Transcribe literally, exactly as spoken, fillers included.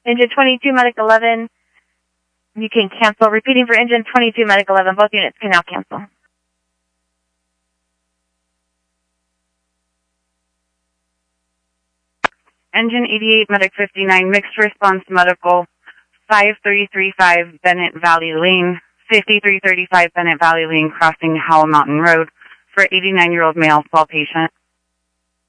Engine twenty-two, Medic eleven, you can cancel. Repeating for Engine twenty-two, Medic eleven, both units can now cancel. Engine eighty-eight, Medic fifty-nine, mixed response medical, five three three five Bennett Valley Lane, fifty-three thirty-five Bennett Valley Lane, crossing Howell Mountain Road, for eighty-nine-year-old male fall patient.